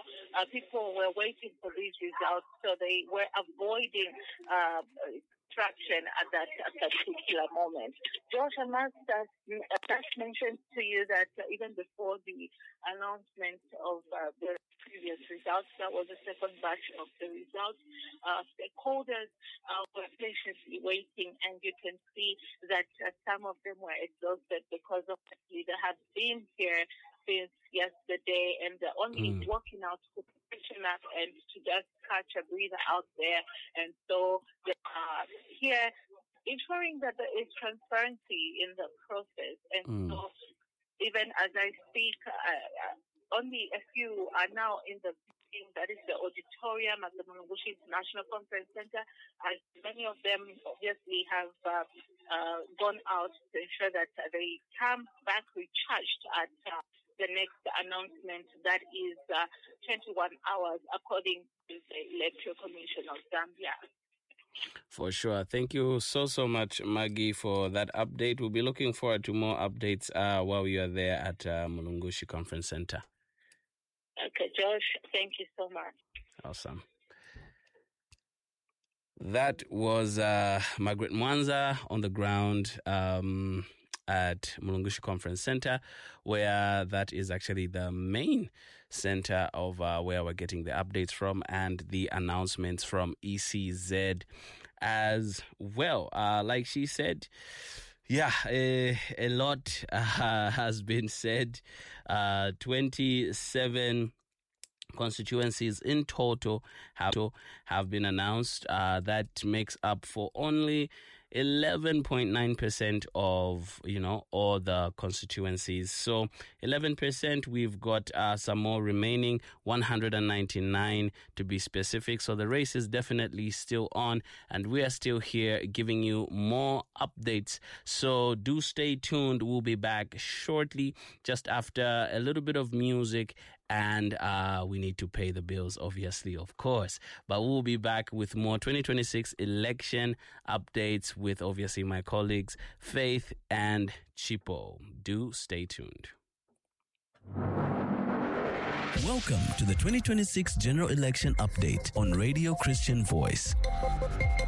people were waiting for these results, so they were avoiding traction at that particular moment. Josh, I must mention to you that even before the announcement of the previous results, that was the second batch of the results, stakeholders were patiently waiting, and you can see that some of them were exhausted because obviously they have been here since yesterday, and they're only walking out to freshen up and to just catch a breather out there. And so they are here ensuring that there is transparency in the process. And so even as I speak, only a few are now in the building, that is the auditorium at the Mulungushi National Conference Center. As many of them obviously have gone out to ensure that they come back recharged at the next announcement, that is 21 hours, according to the Electoral Commission of Zambia. For sure. Thank you so much, Maggie, for that update. We'll be looking forward to more updates while you are there at Mulungushi Conference Center. Okay, Josh, thank you so much. Awesome. That was Margaret Mwanza on the ground at Mulungushi Conference Center, where that is actually the main center of where we're getting the updates from and the announcements from ECZ as well. Like she said, a lot has been said. 27 constituencies in total have been announced. That makes up for only 11.9% of, all the constituencies. So 11%, we've got some more remaining, 199 to be specific. So the race is definitely still on, and we are still here giving you more updates. So do stay tuned. We'll be back shortly, just after a little bit of music, and we need to pay the bills, obviously, of course. But we'll be back with more 2026 election updates with obviously my colleagues Faith and Chipo. Do stay tuned. Welcome to the 2026 General Election Update on Radio Christian Voice.